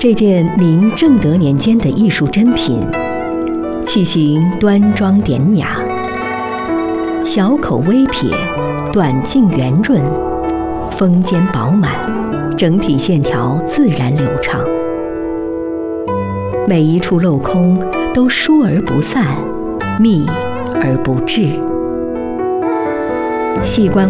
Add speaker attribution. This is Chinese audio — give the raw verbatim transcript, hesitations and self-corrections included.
Speaker 1: 这件明正德年间的艺术珍品，器形端庄典雅，小口微撇，短径圆润，峰尖饱满，整体线条自然流畅，每一处镂空都疏而不散，密而不滞。细观